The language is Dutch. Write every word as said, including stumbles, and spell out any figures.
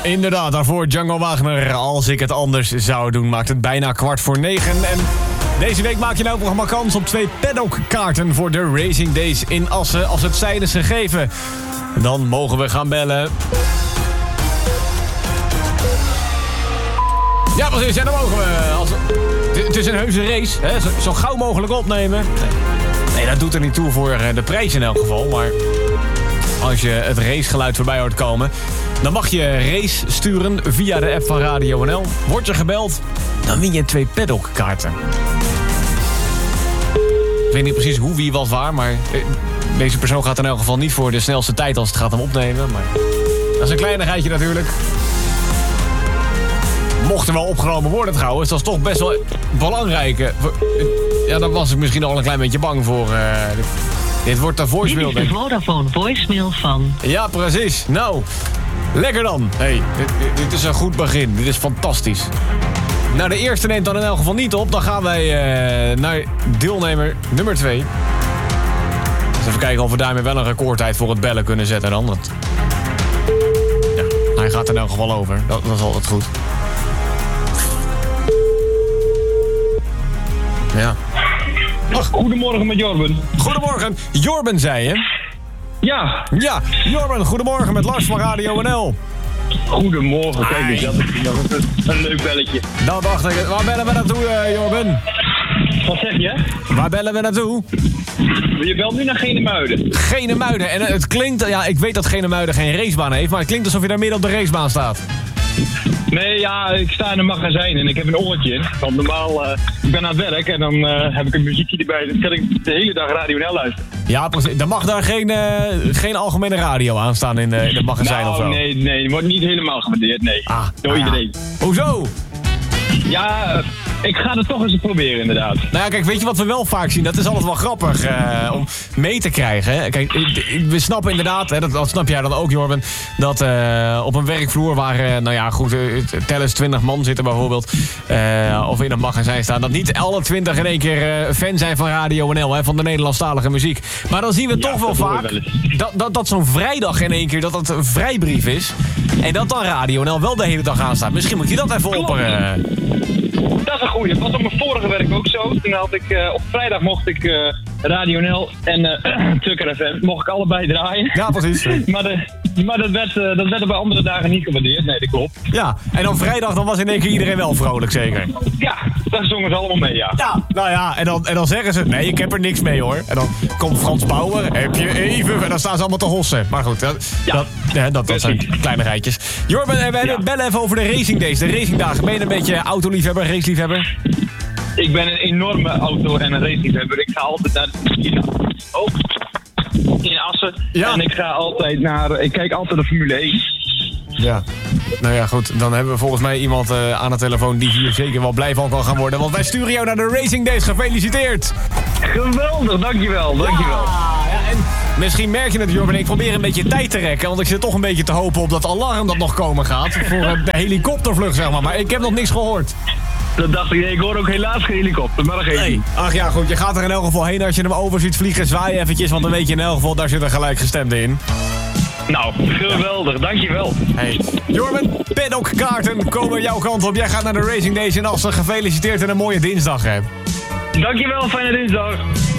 Inderdaad, daarvoor Django Wagner. Als ik het anders zou doen, maakt het bijna kwart voor negen. En deze week maak je nou nog maar kans op twee paddockkaarten voor de Racing Days in Assen. Als het zijn is gegeven, dan mogen we gaan bellen. Ja, precies. En dan mogen we. Als... Het is een heuse race, hè? Zo, zo gauw mogelijk opnemen. Nee. nee, dat doet er niet toe voor de prijs in elk geval. Maar als je het racegeluid voorbij hoort komen, dan mag je race sturen via de app van Radio N L. Word je gebeld, dan win je twee paddockkaarten. Ik weet niet precies hoe, wie, wat, waar, maar deze persoon gaat in elk geval niet voor de snelste tijd als het gaat om opnemen. Maar dat is een kleinigheidje natuurlijk. Mocht er wel opgenomen worden trouwens, dat is toch best wel belangrijk. Ja, daar was ik misschien al een klein beetje bang voor. Uh, dit, dit wordt de voicemail. Dit is de Vodafone voicemail van... Ja, precies. Nou, lekker dan. Hey, dit, dit is een goed begin. Dit is fantastisch. Nou, de eerste neemt dan in elk geval niet op. Dan gaan wij uh, naar deelnemer nummer twee. Dus even kijken of we daarmee wel een recordtijd voor het bellen kunnen zetten dan. Want... Ja, hij gaat er in elk geval over. Dat, dat is altijd goed. Ja. Ach, goedemorgen met Jorben. Goedemorgen. Jorben, zei je? Ja. Ja, Jorben, goedemorgen met Lars van Radio N L. Goedemorgen, kijk eens, dat is nog een, een leuk belletje. Nou, dacht ik. Waar bellen we naartoe, uh, Jorben? Wat zeg je? Waar bellen we naartoe? Je belt nu naar Genemuiden. Genemuiden. En het klinkt, ja, ik weet dat Genemuiden geen racebaan heeft, maar het klinkt alsof je daar midden op de racebaan staat. Nee, ja, ik sta in een magazijn en ik heb een oortje in. Want normaal, uh, ik ben aan het werk en dan uh, heb ik een muziekje erbij. Dan kan ik de hele dag Radio N L luisteren. Ja, precies. Dan mag daar geen, uh, geen algemene radio aan staan in, uh, in het magazijn nou, of zo. nee, nee, het wordt niet helemaal gewaardeerd, nee. Ah, door nou iedereen. Ja. Hoezo? Ja, uh, ik ga het toch eens proberen, inderdaad. Nou ja, kijk, weet je wat we wel vaak zien? Dat is altijd wel grappig uh, om mee te krijgen. Hè? Kijk, we snappen inderdaad, hè, dat, dat snap jij dan ook, Jorben, dat uh, op een werkvloer waar, uh, nou ja, goed, uh, tel eens twintig man zitten bijvoorbeeld, uh, of in een magazijn staan, dat niet alle twintig in één keer uh, fan zijn van Radio N L, hè, van de Nederlandstalige muziek. Maar dan zien we ja, toch wel vaak wel dat, dat, dat zo'n vrijdag in één keer, dat dat een vrijbrief is. En dat dan Radio N L wel de hele dag aanstaat. Misschien moet je dat even opperen. Dat is een goeie. Dat was op mijn vorige werk ook zo. Toen had ik, uh, op vrijdag mocht ik uh, Radio N L en uh, Tukker F M, mocht ik allebei draaien. Ja, precies. maar de, maar dat, werd, uh, dat werd er bij andere dagen niet gewaardeerd. Nee, dat klopt. Ja, en dan vrijdag dan was in één keer iedereen wel vrolijk, zeker? Ja, daar zongen ze allemaal mee, ja. Ja, nou ja, en dan, en dan zeggen ze, nee, ik heb er niks mee hoor. En dan komt Frans Bauer, heb je even, en dan staan ze allemaal te hossen. Maar goed, dat, ja, dat, ja, dat, dat zijn kleine rijtjes. Jorben, we ja. bellen even over de Racing Days, de racingdagen. Ben je een beetje autoliefhebber, raceliefhebber? Ik ben een enorme auto- en een raceliefhebber. Ik ga altijd naar de... Oh. In Assen. Ja. En ik ga altijd naar... Ik kijk altijd de Formule één. Ja. Nou ja, goed. Dan hebben we volgens mij iemand uh, aan de telefoon die hier zeker wel blij van kan gaan worden. Want wij sturen jou naar de Racing Days. Gefeliciteerd! Geweldig, dankjewel, dankjewel. Ja, ja, en misschien merk je het, Jorben. Ik probeer een beetje tijd te rekken. Want ik zit toch een beetje te hopen op dat alarm dat nog komen gaat. Voor uh, de helikoptervlucht, zeg maar. Maar ik heb nog niks gehoord. Dat dacht ik, nee, ik hoor ook helaas geen helikopter, maar dat geeft niet. Ach ja, goed, je gaat er in elk geval heen als je hem over ziet vliegen. Zwaai eventjes, want dan weet je in elk geval, daar zit een gelijkgestemde in. Nou, geweldig, dankjewel. Hey, Jorben, paddockkaarten komen jouw kant op. Jij gaat naar de Racing Days in Assen. Gefeliciteerd en een mooie dinsdag, hè. Dankjewel, fijne dinsdag.